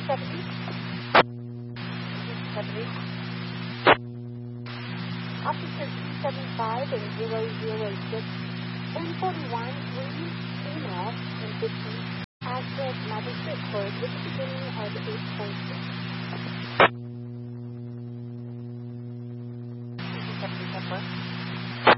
service. Service. Officer 375 and 0086 1041 3